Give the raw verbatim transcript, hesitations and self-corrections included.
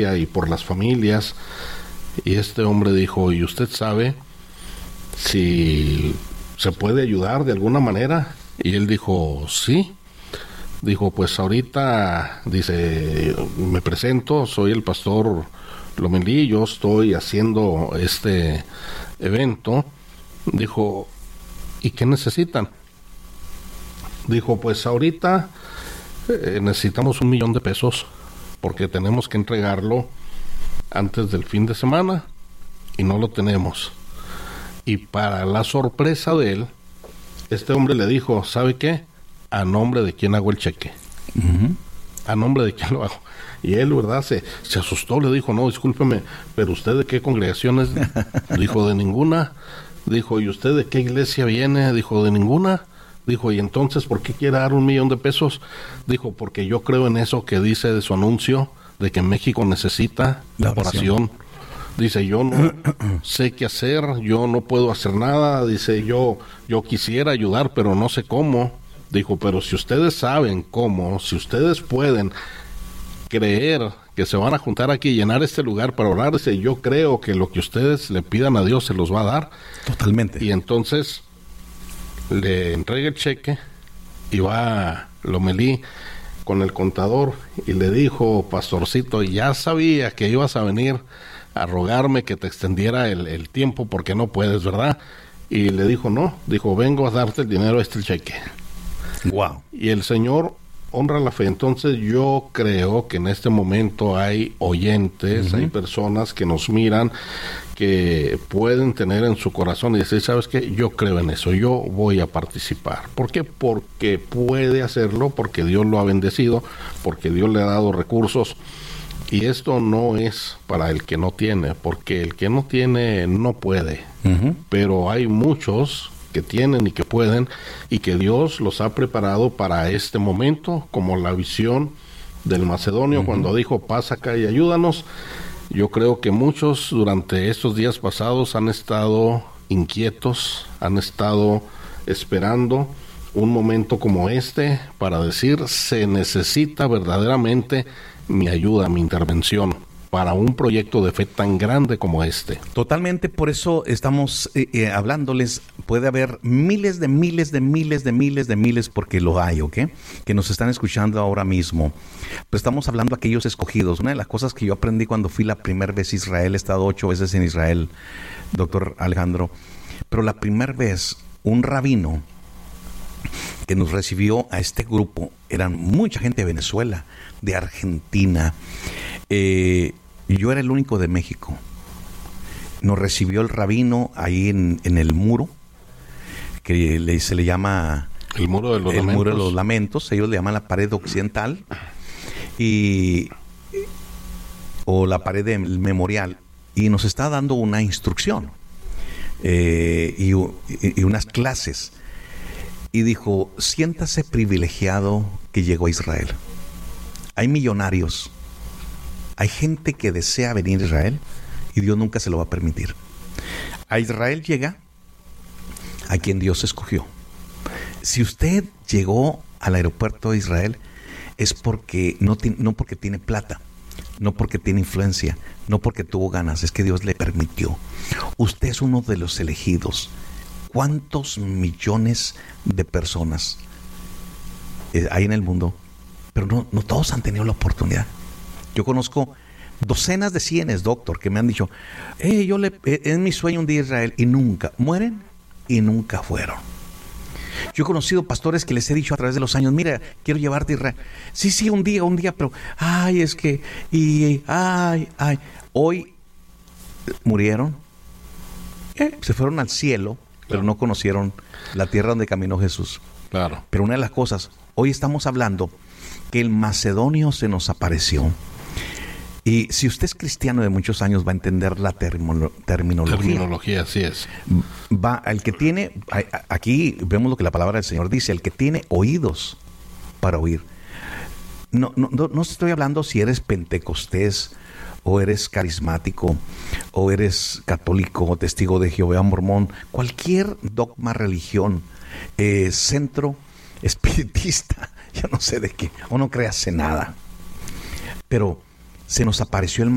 y por las familias. Y este hombre dijo, ¿y usted sabe si se puede ayudar de alguna manera? Y él dijo, sí. Dijo, pues ahorita, dice, me presento, soy el pastor Lomelí, yo estoy haciendo este evento. Dijo, ¿y qué necesitan? Dijo, pues ahorita eh, necesitamos un millón de pesos porque tenemos que entregarlo antes del fin de semana y no lo tenemos. Y para la sorpresa de él, este hombre le dijo, ¿sabe qué? ¿A nombre de quién hago el cheque? Uh-huh. ¿A nombre de quién lo hago? Y él, ¿verdad? Se, se asustó, le dijo, no, discúlpeme, pero ¿usted de qué congregación es? Dijo, de ninguna. Dijo, ¿y usted de qué iglesia viene? Dijo, de ninguna. Dijo, ¿y entonces por qué quiere dar un millón de pesos? Dijo, porque yo creo en eso que dice de su anuncio, de que México necesita la oración. Dice, yo no sé qué hacer, yo no puedo hacer nada. Dice, yo, yo quisiera ayudar, pero no sé cómo. Dijo, pero si ustedes saben cómo, si ustedes pueden creer que se van a juntar aquí y llenar este lugar para orar, dice, yo creo que lo que ustedes le pidan a Dios se los va a dar. Totalmente. Y entonces le entrega el cheque y va Lomelí con el contador y le dijo, pastorcito, ya sabía que ibas a venir a rogarme que te extendiera el, el tiempo porque no puedes, ¿verdad? Y le dijo, no, dijo, vengo a darte el dinero, este el cheque. Wow. Y el Señor honra la fe. Entonces yo creo que en este momento hay oyentes, uh-huh. hay personas que nos miran, que pueden tener en su corazón y decir, ¿sabes qué? Yo creo en eso, yo voy a participar. ¿Por qué? Porque puede hacerlo, porque Dios lo ha bendecido, porque Dios le ha dado recursos. Y esto no es para el que no tiene, porque el que no tiene no puede. Uh-huh. Pero hay muchos que tienen y que pueden, y que Dios los ha preparado para este momento, como la visión del macedonio, uh-huh. cuando dijo, pasa acá y ayúdanos. Yo creo que muchos durante estos días pasados han estado inquietos, han estado esperando un momento como este para decir, se necesita verdaderamente mi ayuda, mi intervención para un proyecto de fe tan grande como este. Totalmente, por eso estamos eh, eh, hablándoles. Puede haber miles de miles de miles de miles de miles, porque lo hay, ¿ok? Que nos están escuchando ahora mismo. Pero estamos hablando de aquellos escogidos. Una de las cosas que yo aprendí cuando fui la primera vez a Israel, he estado ocho veces en Israel, doctor Alejandro, pero la primera vez un rabino que nos recibió a este grupo, eran mucha gente de Venezuela, de Argentina, eh, yo era el único de México. Nos recibió el rabino ahí en, en el muro, que le, se le llama el muro de los el lamentos. muro de los lamentos, ellos le llaman la pared occidental, y o la pared del memorial, y nos está dando una instrucción eh, y, y, y unas clases. Y dijo, siéntase privilegiado que llegó a Israel. Hay millonarios, hay gente que desea venir a Israel y Dios nunca se lo va a permitir. A Israel llega a quien Dios escogió. Si usted llegó al aeropuerto de Israel es porque no, no porque tiene plata, no porque tiene influencia, no porque tuvo ganas, es que Dios le permitió. Usted es uno de los elegidos. ¿Cuántos millones de personas eh, hay en el mundo? Pero no, no todos han tenido la oportunidad. Yo conozco docenas de cienes, doctor, que me han dicho, eh, yo le, eh, es mi sueño un día Israel, y nunca, mueren y nunca fueron. Yo he conocido pastores que les he dicho a través de los años, mira, quiero llevarte a Israel. Sí, sí, un día, un día, pero, ay, es que, y, ay, ay, hoy murieron, eh, se fueron al cielo, pero no conocieron la tierra donde caminó Jesús. Claro. Pero una de las cosas, hoy estamos hablando que el macedonio se nos apareció. Y si usted es cristiano de muchos años, va a entender la termo, terminología. Terminología, así es. Va, el que tiene, aquí vemos lo que la palabra del Señor dice, el que tiene oídos para oír. No, no, no, no estoy hablando si eres pentecostés, o eres carismático, o eres católico, o testigo de Jehová, mormón, cualquier dogma, religión, eh, centro espiritista, yo no sé de qué, o no creas en nada. Pero se nos apareció el